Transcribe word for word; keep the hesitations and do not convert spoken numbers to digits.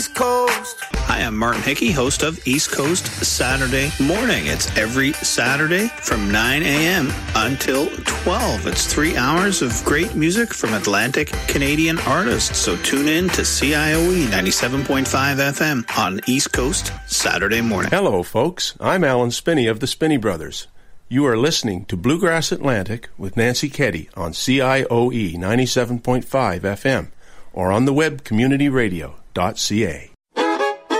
Coast. Hi, I'm Martin Hickey, host of East Coast Saturday Morning. It's every Saturday from nine a.m. until twelve. It's three hours of great music from Atlantic Canadian artists. So tune in to C I O E ninety-seven point five F M on East Coast Saturday Morning. Hello, folks. I'm Alan Spinney of the Spinney Brothers. You are listening to Bluegrass Atlantic with Nancy Keddy on C I O E ninety-seven point five F M or on the web community radio dot c a.